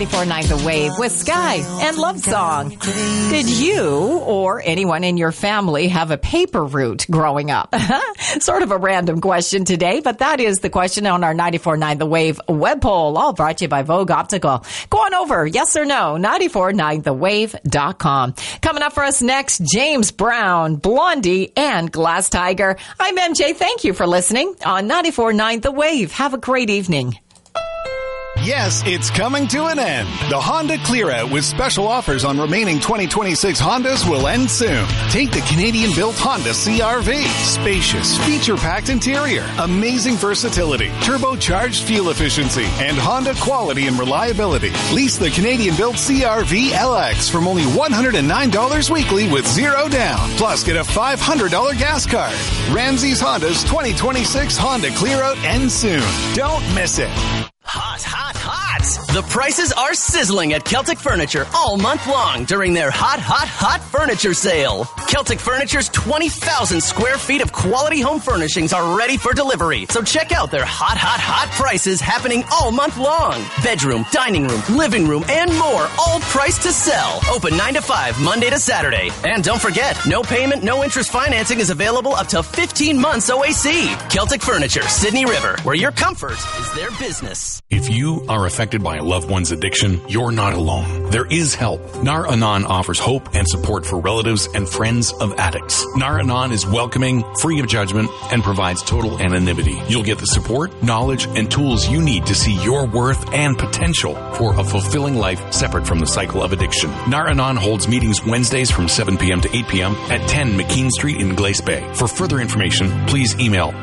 94.9 The Wave with Sky and Love Song. Did you or anyone in your family have a paper route growing up? Sort of a random question today, but that is the question on our 94.9 The Wave web poll, all brought to you by Vogue Optical. Go on over, yes or no, 949thewave.com. Coming up for us next, James Brown, Blondie, and Glass Tiger. I'm MJ. Thank you for listening on 94.9 The Wave. Have a great evening. Yes, it's coming to an end. The Honda Clear Out with special offers on remaining 2026 Hondas will end soon. Take the Canadian-built Honda CR-V. Spacious, feature-packed interior, amazing versatility, turbocharged fuel efficiency, and Honda quality and reliability. Lease the Canadian-built CR-V LX from only $109 weekly with zero down. Plus, get a $500 gas card. Ramsey's Honda's 2026 Honda Clear Out ends soon. Don't miss it. Hot, hot, hot! The prices are sizzling at Celtic Furniture all month long during their hot, hot, hot furniture sale. Celtic Furniture's 20,000 square feet of quality home furnishings are ready for delivery. So check out their hot, hot, hot prices happening all month long. Bedroom, dining room, living room, and more, all priced to sell. Open 9 to 5, Monday to Saturday. And don't forget, no payment, no interest financing is available up to 15 months OAC. Celtic Furniture, Sydney River, where your comfort is their business. If you are affected by a loved one's addiction, you're not alone. There is help. Nar Anon offers hope and support for relatives and friends of addicts. Nar Anon is welcoming, free of judgment, and provides total anonymity. You'll get the support, knowledge, and tools you need to see your worth and potential for a fulfilling life separate from the cycle of addiction. Nar Anon holds meetings Wednesdays from 7 p.m. to 8 p.m. at 10 McKean Street in Glace Bay. For further information, please email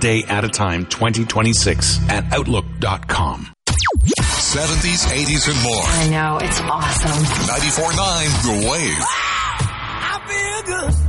onedayatatime2026@outlook.com. 70s, 80s, and more. I know, it's awesome. 94.9 The Wave. I feel good.